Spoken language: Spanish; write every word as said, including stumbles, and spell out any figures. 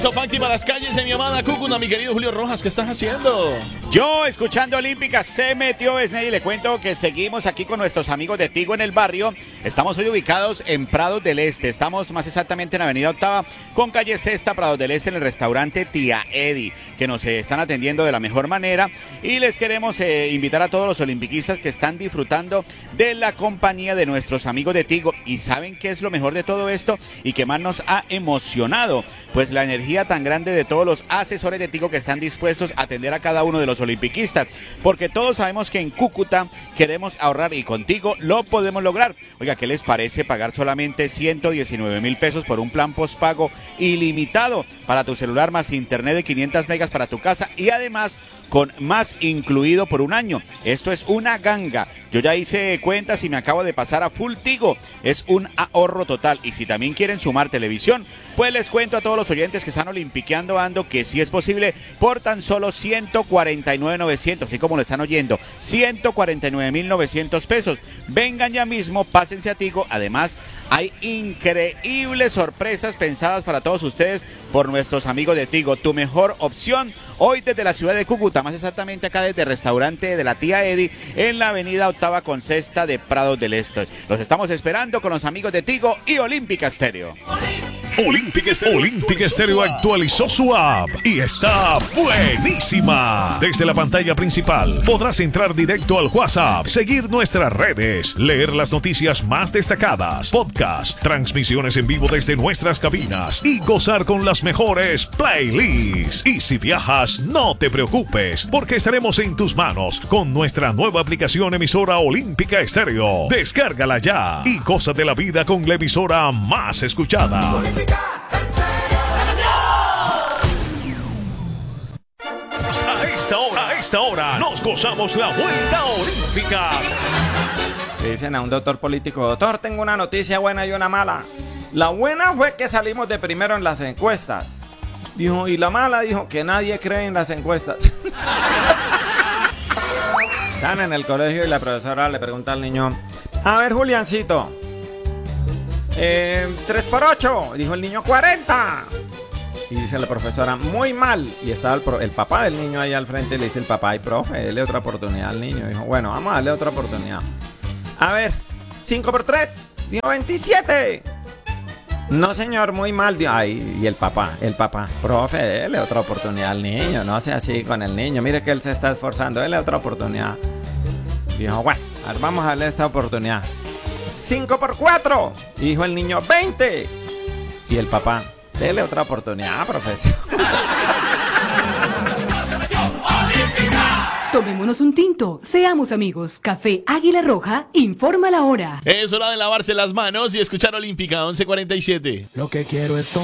Sofacti para las calles de mi amada Cúcuta, mi querido Julio Rojas, ¿qué estás haciendo? Yo, escuchando Olímpica, se metió Besney y le cuento que seguimos aquí con nuestros amigos de Tigo en el barrio. Estamos hoy ubicados en Prados del Este, estamos más exactamente en la avenida Octava con calle Sexta, Prados del Este, en el restaurante Tía Eddie, que nos eh, están atendiendo de la mejor manera y les queremos eh, invitar a todos los olimpiquistas que están disfrutando de la compañía de nuestros amigos de Tigo. ¿Y saben qué es lo mejor de todo esto y qué más nos ha emocionado? Pues la energía tan grande de todos los asesores de Tigo que están dispuestos a atender a cada uno de los olimpiquistas, porque todos sabemos que en Cúcuta queremos ahorrar y contigo lo podemos lograr. Oiga, ¿qué les parece pagar solamente ciento diecinueve mil pesos por un plan postpago ilimitado para tu celular más internet de quinientas megas para tu casa y además con más incluido por un año? Esto es una ganga. Yo ya hice cuentas y me acabo de pasar a Full Tigo. Es un ahorro total. Y si también quieren sumar televisión, pues les cuento a todos los oyentes que están olimpiqueando ando que sí es posible por tan solo ciento cuarenta y nueve mil novecientos, así como lo están oyendo, ciento cuarenta y nueve mil novecientos pesos. Vengan ya mismo, pásense a Tigo. Además, hay increíbles sorpresas pensadas para todos ustedes por nuestros amigos de Tigo. Tu mejor opción hoy desde la ciudad de Cúcuta, más exactamente acá desde el restaurante de la Tía Eddie en la avenida Octava con Sexta de Prados del Este. Los estamos esperando con los amigos de Tigo y Olímpica Estéreo. Olímpica Estéreo, Olímpica Estéreo actualizó su app y está buenísima. Desde la pantalla principal podrás entrar directo al WhatsApp, seguir nuestras redes, leer las noticias más destacadas, podcast, transmisiones en vivo desde nuestras cabinas y gozar con las mejores playlists. Y si viajas, no te preocupes, porque estaremos en tus manos con nuestra nueva aplicación emisora Olímpica Estéreo. Descárgala ya y goza de la vida con la emisora más escuchada. A esta hora, a esta hora, nos gozamos la vuelta olímpica. Le dicen a un doctor político: doctor, tengo una noticia buena y una mala. La buena fue que salimos de primero en las encuestas. Dijo, y la mala, dijo, que nadie cree en las encuestas. Están en el colegio y la profesora le pregunta al niño: a ver, Juliancito, eh, tres por ocho, dijo el niño, cuarenta. Y dice la profesora, muy mal. Y estaba el, pro, el papá del niño ahí al frente y le dice el papá: ay, profe, dele otra oportunidad al niño. Dijo, bueno, vamos a darle otra oportunidad. A ver, cinco por tres, dijo veintisiete. No, señor, muy mal. Ay, y el papá, el papá, profe, dele otra oportunidad al niño. No sea así con el niño. Mire que él se está esforzando, dele otra oportunidad. Dijo, bueno, a ver, vamos a darle esta oportunidad. cinco por cuatro, dijo el niño, veinte. Y el papá, dele otra oportunidad, profesor. Tomémonos un tinto, seamos amigos. Café Águila Roja informa la hora. Es hora de lavarse las manos y escuchar Olímpica once cuarenta y siete. Lo que quiero es